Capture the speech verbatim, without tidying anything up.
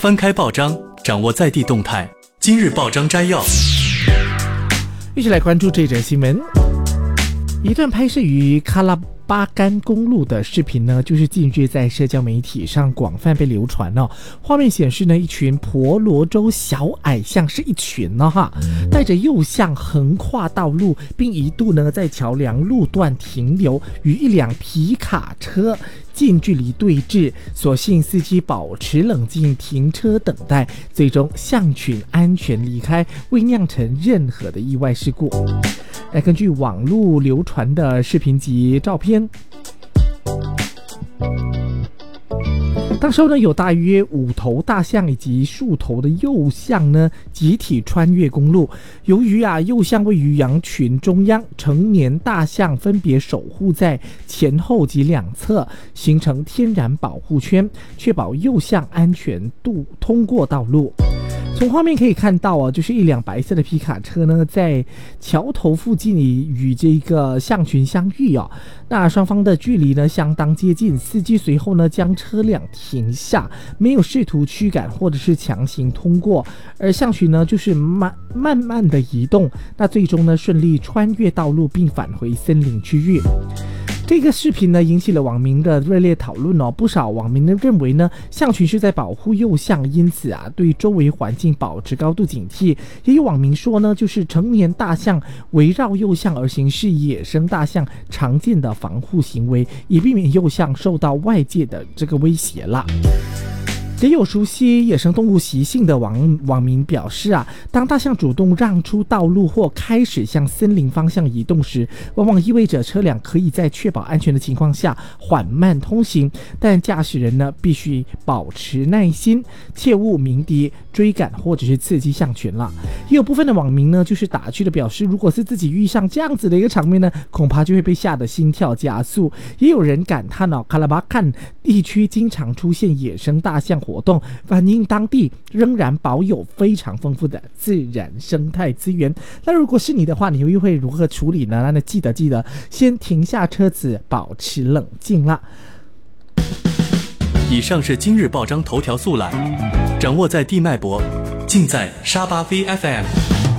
翻开报章，掌握在地动态。今日报章摘要， 一起来关注这则新闻。一段拍摄于喀拉巴干公路的视频呢，就是近日在社交媒体上广泛被流传哦。画面显示呢，一群婆罗洲小矮象是一群呢哈，带着幼象横跨道路，并一度呢在桥梁路段停留，与一辆皮卡车近距离对峙，所幸司机保持冷静停车等待，最终象群安全离开，未酿成任何的意外事故。来，根据网络流传的视频及照片，当时候呢，有大约五头大象以及数头的幼象呢，集体穿越公路。由于啊，幼象位于羊群中央，成年大象分别守护在前后及两侧，形成天然保护圈，确保幼象安全度通过道路。从画面可以看到啊，就是一辆白色的皮卡车呢，在桥头附近与这个象群相遇啊。那双方的距离呢相当接近，司机随后呢将车辆停下，没有试图驱赶或者是强行通过，而象群呢就是慢慢慢的移动，那最终呢顺利穿越道路并返回森林区域。这个视频呢引起了网民的热烈讨论哦，不少网民呢认为呢象群是在保护幼象，因此啊对周围环境保持高度警惕。也有网民说呢，就是成年大象围绕幼象而行是野生大象常见的防护行为，以避免幼象受到外界的这个威胁啦。也有熟悉野生动物习性的网网民表示啊，当大象主动让出道路或开始向森林方向移动时，往往意味着车辆可以在确保安全的情况下缓慢通行，但驾驶人呢必须保持耐心，切勿鸣笛、追赶或者是刺激象群了。也有部分的网民呢就是打趣的表示，如果是自己遇上这样子的一个场面呢，恐怕就会被吓得心跳加速。也有人感叹哦，喀拉巴干地区经常出现野生大象活动，反映当地仍然保有非常丰富的自然生态资源。那如果是你的话，你又会如何处理呢？那记得记得先停下车子，保持冷静啦。 以上是今日报章头条速览，掌握在地脉搏，尽在沙巴 V F M。